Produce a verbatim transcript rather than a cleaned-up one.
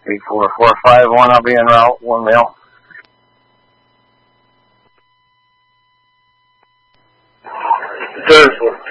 eight four four five one, I'll be en route, one male. Third four.